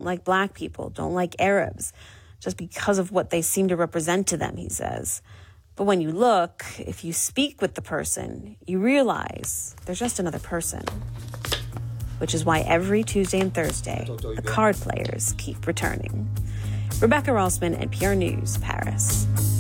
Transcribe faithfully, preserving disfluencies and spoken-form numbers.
like black people, don't like Arabs, just because of what they seem to represent to them, he says. But when you look, if you speak with the person, you realize they're just another person. Which is why every Tuesday and Thursday, the card players keep returning. Rebecca Rossman, N P R News, Paris.